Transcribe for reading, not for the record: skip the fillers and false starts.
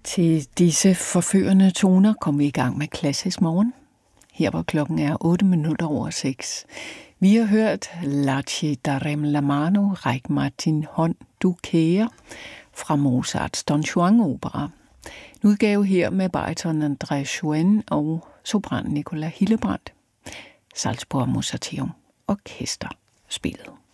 Til disse forførende toner kom vi i gang med Klassisk Morgen. Her hvor klokken er 6:08. Vi har hørt Lasci darem la mano, ræk mig din hånd, du kære, fra Mozarts Don Juan-opera. En udgave her med bariton André Schoen og sopran Nicola Hillebrandt. Salzburg Mozarteum Orkester spillet.